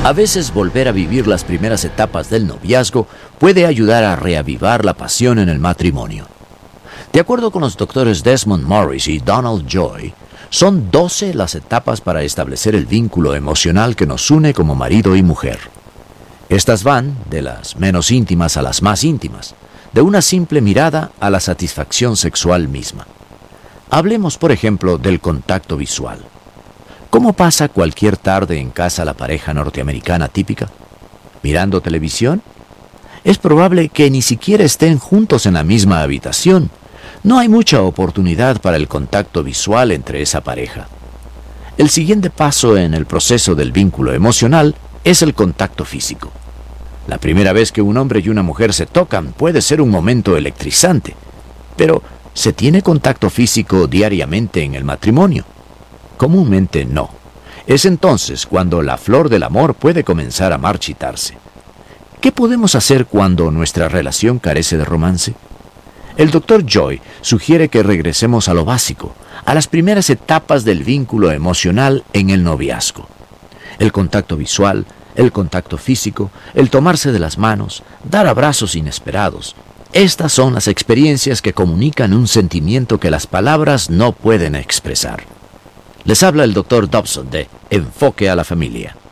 A veces volver a vivir las primeras etapas del noviazgo puede ayudar a reavivar la pasión en el matrimonio. De acuerdo con los doctores Desmond Morris y Donald Joy, son 12 las etapas para establecer el vínculo emocional que nos une como marido y mujer. Estas van de las menos íntimas a las más íntimas, de una simple mirada a la satisfacción sexual misma. Hablemos, por ejemplo, del contacto visual. ¿Cómo pasa cualquier tarde en casa la pareja norteamericana típica? ¿Mirando televisión? Es probable que ni siquiera estén juntos en la misma habitación. No hay mucha oportunidad para el contacto visual entre esa pareja. El siguiente paso en el proceso del vínculo emocional es el contacto físico. La primera vez que un hombre y una mujer se tocan puede ser un momento electrizante, pero ¿se tiene contacto físico diariamente en el matrimonio? Comúnmente no. Es entonces cuando la flor del amor puede comenzar a marchitarse. ¿Qué podemos hacer cuando nuestra relación carece de romance? El Dr. Joy sugiere que regresemos a lo básico, a las primeras etapas del vínculo emocional en el noviazgo. El contacto visual, el contacto físico, el tomarse de las manos, dar abrazos inesperados. Estas son las experiencias que comunican un sentimiento que las palabras no pueden expresar. Les habla el Dr. Dobson de Enfoque a la Familia.